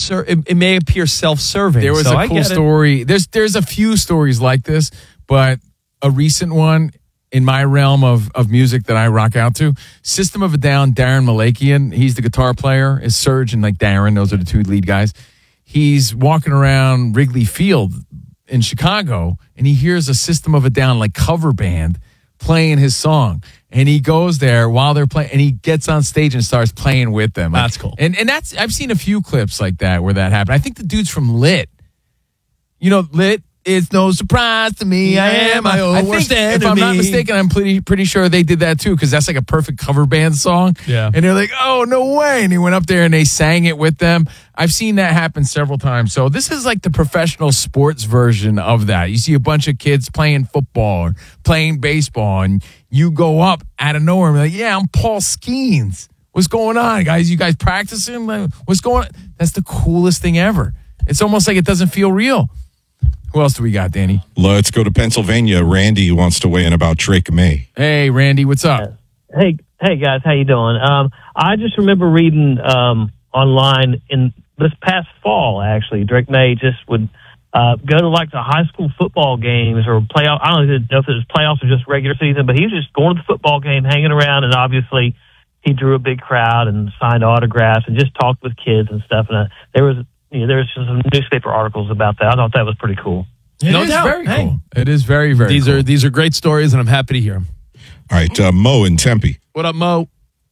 it may appear self-serving. There was a cool story. There's a few stories like this, but a recent one in my realm of music that I rock out to, System of a Down, Darren Malakian, he's the guitar player, is Serge and like Darren, those are the two lead guys. He's walking around Wrigley Field in Chicago, and he hears a System of a Down like cover band playing his song. And he goes there while they're playing, and he gets on stage and starts playing with them. Like, that's cool. And that's, I've seen a few clips like that where that happened. I think the dude's from Lit. You know, Lit, it's no surprise to me. I am my own worst enemy. If I'm not mistaken, I'm pretty sure they did that too, because that's like a perfect cover band song. Yeah. And they're like, oh, no way. And he went up there and they sang it with them. I've seen that happen several times. So this is like the professional sports version of that. You see a bunch of kids playing football or playing baseball, and you go up out of nowhere and be like, yeah, I'm Paul Skeens. What's going on, guys? You guys practicing? What's going on? That's the coolest thing ever. It's almost like it doesn't feel real. Who else do we got, Danny? Let's go to Pennsylvania. Randy wants to weigh in about Drake May. Hey, Randy, what's up? Hey guys, how you doing? I just remember reading online in this past fall, actually, Drake May just would go to like the high school football games or playoff. I don't know if it was playoffs or just regular season, but he was just going to the football game, hanging around, and obviously he drew a big crowd and signed autographs and just talked with kids and stuff. And there was some newspaper articles about that. I thought that was pretty cool. No doubt. Very cool. It is very, very cool. These are great stories, and I'm happy to hear them. All right, Mo in Tempe. What up, Mo?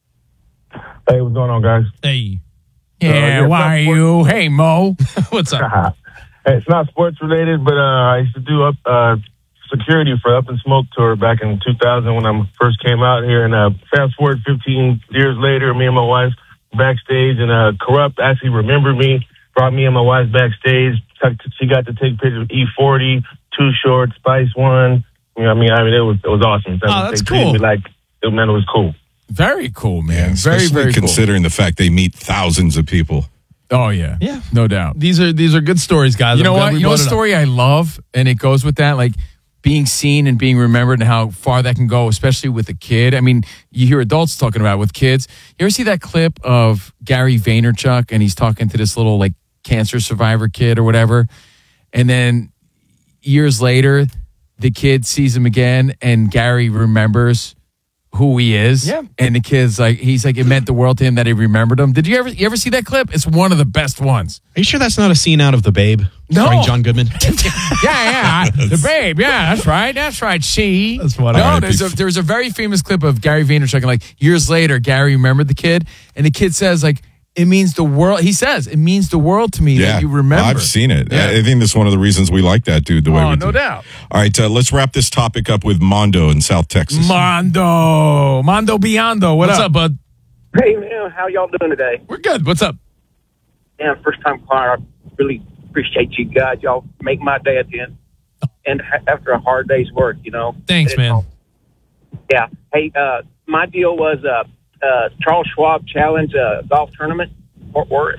Hey, what's going on, guys? Hey. Yeah, why are you? Hey, Mo. What's up? Hey, it's not sports related, but I used to do security for Up and Smoke tour back in 2000 when I first came out here. And fast forward 15 years later, me and my wife backstage, and Corrupt actually remembered me, brought me and my wife backstage. She got to take pictures of E40, Too Short, Spice One. You know, I mean, it was awesome. That's they cool. Me like, man, it was cool. Very cool, man. Yeah, very, very cool. Considering the fact they meet thousands of people. Oh, yeah. Yeah. No doubt. These are good stories, guys. You know what? You know a story I love, and it goes with that, like being seen and being remembered and how far that can go, especially with a kid. I mean, you hear adults talking about it with kids. You ever see that clip of Gary Vaynerchuk, and he's talking to this little, like, cancer survivor kid or whatever, and then years later, the kid sees him again, and Gary remembers who he is. Yeah. And the kid's like, he's like, it meant the world to him that he remembered him. Did you ever see that clip? It's one of the best ones. Are you sure that's not a scene out of The Babe? No. Starring John Goodman? Yeah. The Babe. Yeah, that's right. She. That's what No, there's a very famous clip of Gary Vaynerchuk, and like years later, Gary remembered the kid, and the kid says, like, it means the world. He says, it means the world to me that you remember. I've seen it. Yeah. I think that's one of the reasons we like that dude the way we do. No doubt. All right, let's wrap this topic up with Mondo in South Texas. Mondo Biondo. What's up, bud? Hey, man, how y'all doing today? We're good. What's up? Yeah, first time caller. I really appreciate you guys. Y'all make my day at the end. And after a hard day's work, you know. Thanks, man. Yeah. Hey, my deal was Charles Schwab Challenge golf tournament, Fort Worth.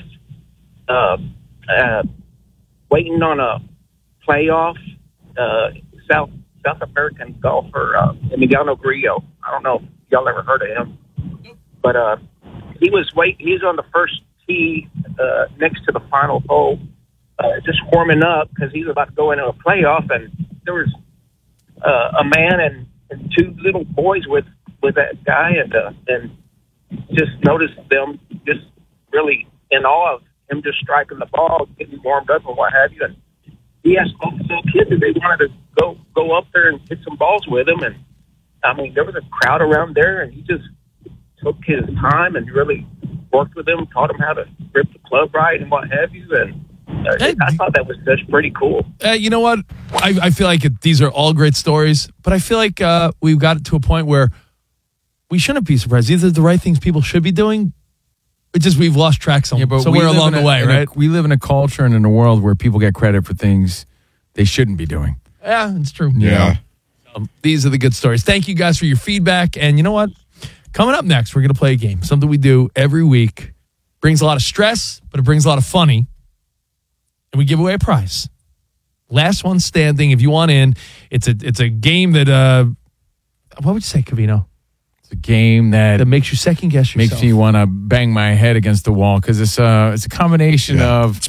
Waiting on a playoff. South American golfer, Emiliano Grillo. I don't know if y'all ever heard of him, but he's on the first tee next to the final hole, just warming up because he's about to go into a playoff. And there was a man and two little boys with that guy, and just noticed them just really in awe of him just striking the ball, getting warmed up and what have you. And he asked both little kids if they wanted to go up there and hit some balls with him. And I mean, there was a crowd around there, and he just took his time and really worked with them, taught them how to grip the club right and what have you. And I thought that was just pretty cool. You know what? I feel like these are all great stories, but I feel like we've got to a point where we shouldn't be surprised. These are the right things people should be doing. It's just we've lost track somewhere along the way, right? We live in a culture and in a world where people get credit for things they shouldn't be doing. Yeah, it's true. Yeah. These are the good stories. Thank you guys for your feedback. And you know what? Coming up next, we're going to play a game. Something we do every week. Brings a lot of stress, but it brings a lot of funny. And we give away a prize. Last one standing. If you want in, it's a game that, what would you say, Covino? It's a game that makes you second guess yourself. Makes me want to bang my head against the wall because it's a combination of